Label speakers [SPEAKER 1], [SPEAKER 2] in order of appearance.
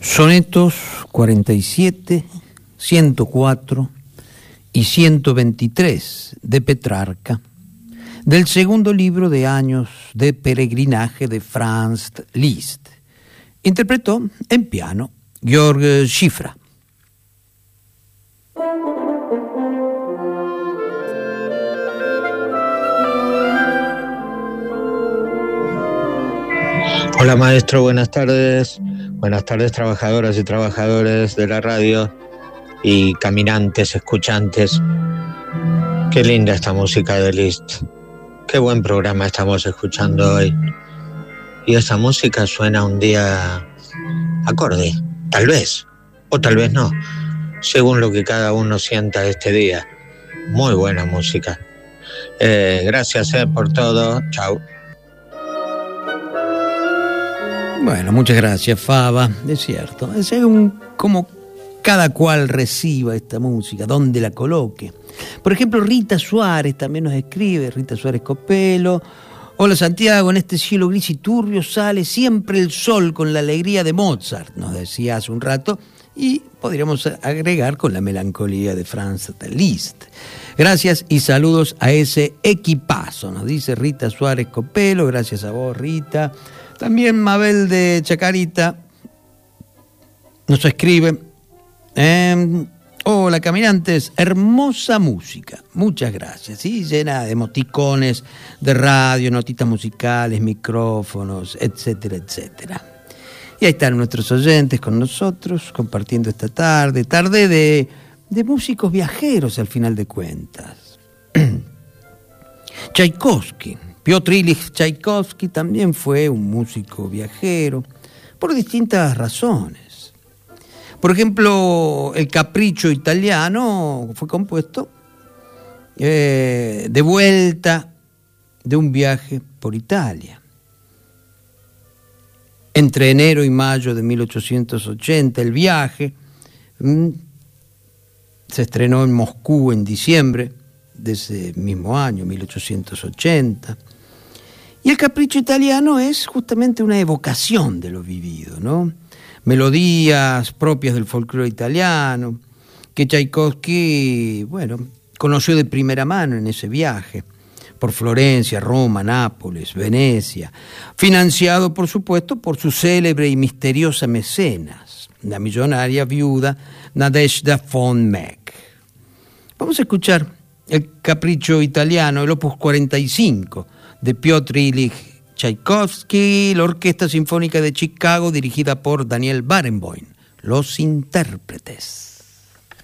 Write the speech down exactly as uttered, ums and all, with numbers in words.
[SPEAKER 1] Sonetos cuarenta y siete, ciento cuatro y ciento veintitrés de Petrarca, del segundo libro de Años de peregrinaje de Franz Liszt. Interpretó en piano Georg Schifra.
[SPEAKER 2] Hola maestro, buenas tardes. Buenas tardes trabajadoras y trabajadores de la radio y caminantes, escuchantes. Qué linda esta música de Liszt. Qué buen programa estamos escuchando hoy. Y esa música suena un día acorde, tal vez, o tal vez no, según lo que cada uno sienta este día. Muy buena música. Eh, gracias eh, por todo. Chau.
[SPEAKER 1] Bueno, muchas gracias, Faba. Es cierto, es un, como cada cual reciba esta música, dónde la coloque. Por ejemplo, Rita Suárez también nos escribe, Rita Suárez Copelo. Hola Santiago, en este cielo gris y turbio sale siempre el sol con la alegría de Mozart, nos decía hace un rato, y podríamos agregar con la melancolía de Franz Liszt. Gracias y saludos a ese equipazo, nos dice Rita Suárez Copelo. Gracias a vos, Rita. También Mabel de Chacarita nos escribe: eh, hola caminantes, hermosa música, muchas gracias, ¿sí? Llena de emoticones de radio, notitas musicales, micrófonos, etcétera, etcétera. Y ahí están nuestros oyentes con nosotros, compartiendo esta tarde, tarde de, de músicos viajeros al final de cuentas. Tchaikovsky. Piotr Ilich Tchaikovsky también fue un músico viajero por distintas razones. Por ejemplo, el Capricho Italiano fue compuesto eh, de vuelta de un viaje por Italia. Entre enero y mayo de mil ochocientos ochenta, el viaje mmm, se estrenó en Moscú en diciembre de ese mismo año, mil ochocientos ochenta. Y el Capricho Italiano es justamente una evocación de lo vivido, ¿no? Melodías propias del folclore italiano, que Tchaikovsky, bueno, conoció de primera mano en ese viaje, por Florencia, Roma, Nápoles, Venecia, financiado, por supuesto, por su célebre y misteriosa mecenas, la millonaria viuda Nadezhda von Meck. Vamos a escuchar el Capricho Italiano, el opus cuarenta y cinco, de Piotr Ilich Tchaikovsky, la Orquesta Sinfónica de Chicago, dirigida por Daniel Barenboim. Los intérpretes.